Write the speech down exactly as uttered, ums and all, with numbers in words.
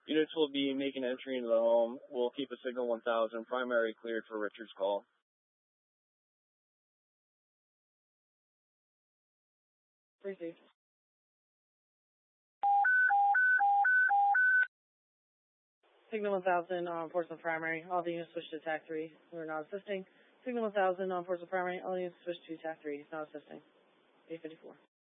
Units will be making entry into the home. We'll keep a signal one thousand. Primary cleared for Richard's call. Received. Signal one thousand on enforcement primary. All the units switch to attack three. We're not assisting. Signal one thousand on enforcement primary. All units switch to attack three. Not assisting. eight fifty-four.